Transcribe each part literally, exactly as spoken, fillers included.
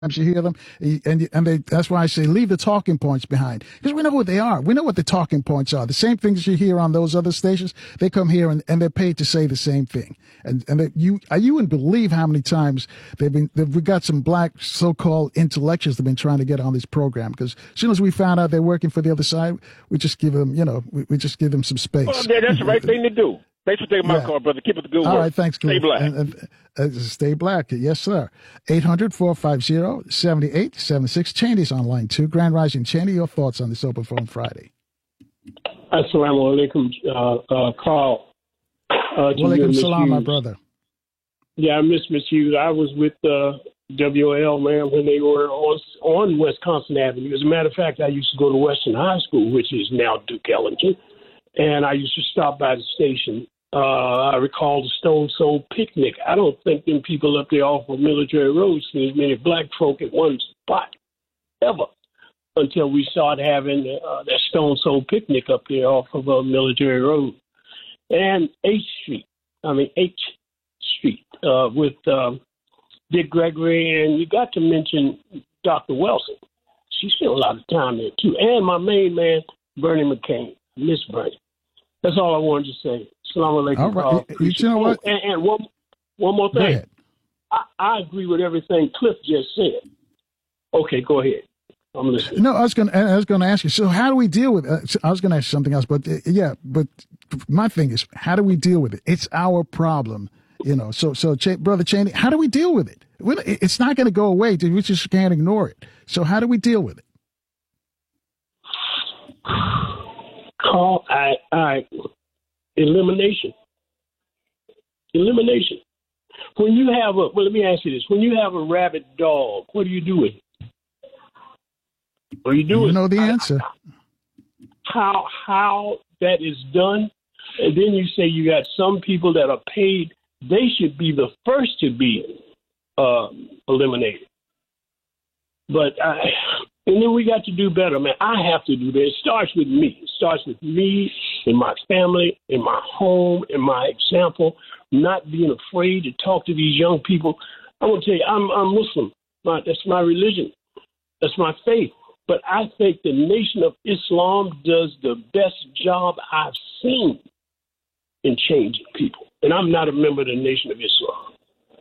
you hear them, and and they, that's why I say leave the talking points behind, because we know what they are. We know what the talking points are. The same things you hear on those other stations, they come here and, and they're paid to say the same thing. And and they, you you wouldn't believe how many times they've been. They've, we got some black so-called intellectuals that've been trying to get on this program, because as soon as we found out they're working for the other side, we just give them, you know, we, we just give them some space. Well, yeah, that's the right thing to do. Thanks for taking my yeah. call, brother. Keep it the good All work. right, thanks, Stay Cliff. black. And, and, uh, stay black. Yes, sir. eight hundred, four five zero, seven eight seven six. Chaney's online, too. Grand Rising Chaney, your thoughts on this Open Phone Friday? Assalamu alaikum, uh, uh, Carl. Uh, Wa alaikum salam, my brother. Yeah, I miss Miss Hughes. I was with uh, W L, man, when they were on, on Wisconsin Avenue. As a matter of fact, I used to go to Western High School, which is now Duke Ellington. And I used to stop by the station. Uh, I recall the Stone Soul Picnic. I don't think them people up there off of Military Road see as many black folk at one spot ever until we started having uh, that Stone Soul Picnic up there off of uh, Military Road. And H Street, I mean H Street, uh, with uh, Dick Gregory. And you got to mention Doctor Wilson. She spent a lot of time there, too. And my main man, Bernie McCain. Miss Bernie. That's all I wanted to say. Assalamu alaikum. All right. You, you know what? Oh, and, and one, one more thing. I, I agree with everything Cliff just said. Okay, go ahead. I'm listening. No, I was going to, I was going to ask you, so how do we deal with it? I was going to ask you something else, but uh, yeah, but my thing is, how do we deal with it? It's our problem, you know. So, so Ch- Brother Chaney, how do we deal with it? It's not going to go away. We just can't ignore it. So how do we deal with it? Call I, I elimination. Elimination. When you have a well, let me ask you this: when you have a rabid dog, what do you do with it? What do you do? You with know it? the answer. How how that is done, and then you say you got some people that are paid. They should be the first to be uh, eliminated. But I. And then we got to do better, man. I have to do that. It starts with me. It starts with me, in my family, in my home, in my example, not being afraid to talk to these young people. I'm going to tell you, I'm, I'm Muslim. My, that's my religion. That's my faith. But I think the Nation of Islam does the best job I've seen in changing people. And I'm not a member of the Nation of Islam.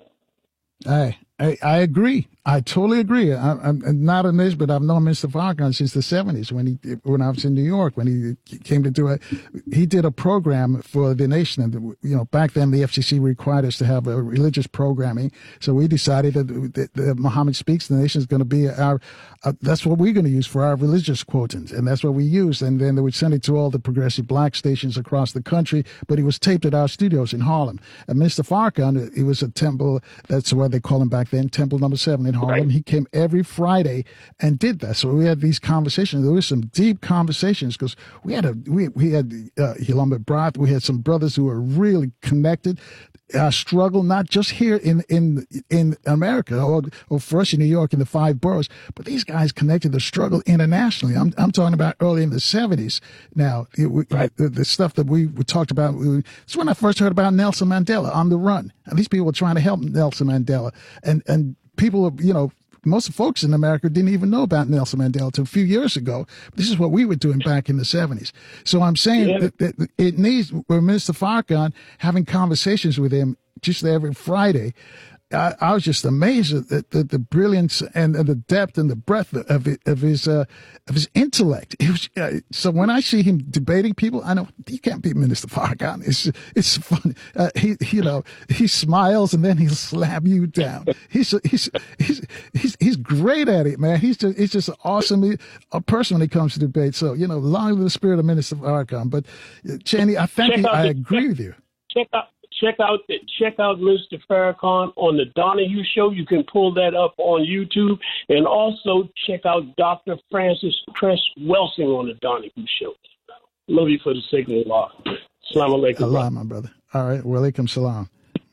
I, I, I agree. I totally agree. I, I'm not in this, but I've known Mister Farrakhan since the seventies when he, when I was in New York, when he came to do it. He did a program for the nation. And, you know, back then the F C C required us to have a religious programming. So we decided that, that, that Muhammad Speaks the Nation is going to be our, uh, that's what we're going to use for our religious quotient. And that's what we used. And then they would send it to all the progressive black stations across the country. But he was taped at our studios in Harlem. And Mister Farrakhan, he was a temple, that's what they call him back then, Temple Number Seven in Harlem. Right. He came every Friday and did that. So we had these conversations. There were some deep conversations because we had a we we had uh, Hilambert Brath. We had some brothers who were really connected. Our struggle, not just here in in in America or or for us in New York in the five boroughs, but these guys connected the struggle internationally. I'm I'm talking about early in the seventies. Now, it, we, right. the, the stuff that we, we talked about. We, it's when I first heard about Nelson Mandela on the run. And these people were trying to help Nelson Mandela, and and people, you know. Most folks in America didn't even know about Nelson Mandela until a few years ago. This is what we were doing back in the seventies. So I'm saying yeah. that, that it needs, with Mister Farrakhan, having conversations with him just every Friday. I, I was just amazed at the, the, the brilliance and, and the depth and the breadth of it, of his uh, of his intellect. It was, uh, so when I see him debating people, I know you can't beat Minister Farrakhan. It's it's fun. Uh, he you know he smiles and then he'll slap you down. He's he's he's he's he's great at it, man. He's just he's just an awesome a person when it comes to debate. So you know, long live the spirit of Minister Farrakhan. But uh, Chaney, I thank you. I agree with you. Check out. Check out check out Mister Farrakhan on the Donahue Show. You can pull that up on YouTube. And also check out Doctor Francis Cress Welsing on the Donahue Show. Love you for the sake of Allah. Assalamu alaikum. Allah, my brother. All right. Wa alaikum salam.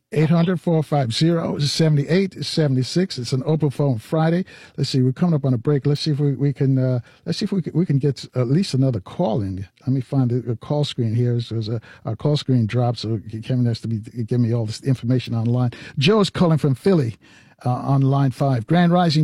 eight hundred, four five zero, seven eight seven six. It's an open phone Friday. Let's see. We're coming up on a break. Let's see if we, we can. Uh, let's see if we can, we can get at least another call in. Let me find a, a call screen here. So there's a our call screen dropped, so Kevin has to be give me all this information online. Joe's calling from Philly uh, on line five. Grand Rising.